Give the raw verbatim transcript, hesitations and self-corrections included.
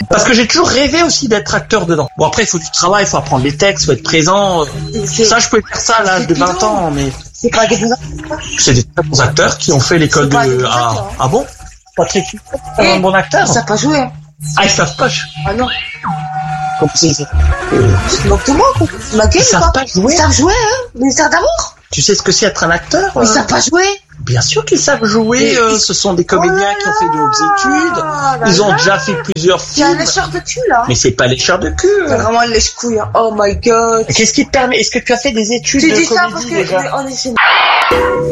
Parce que j'ai toujours rêvé aussi d'être acteur dedans. Bon, après, il faut du travail, il faut apprendre les textes, il faut être présent. C'est... Ça, je peux faire ça à l'âge de vingt ans, mais... C'est pas des bons acteurs. C'est des très bons acteurs qui ont fait l'école C'est de... Ah, acteurs, hein. ah bon? Patrick, c'est un bon acteur? Ils savent pas jouer, hein. Ah, ils savent pas. Ah non. Comme c'est ça. C'est moque de moi, quoi. C'est ma gueule, Ils savent pas jouer. Ils savent jouer, hein. Ministère d'amour. Tu sais ce que c'est être un acteur? Ils savent pas jouer. Bien sûr qu'ils savent jouer. Euh, ce sont des comédiens oh là qui ont fait de hautes études. Là Ils ont là. déjà fait plusieurs films. C'est un lécheur de cul, là. Mais c'est pas lécheur de cul. C'est vraiment un lèche-couille. Hein. Oh my god. Qu'est-ce qui te permet? Est-ce que tu as fait des études tu de dis comédie ça parce que déjà on est chez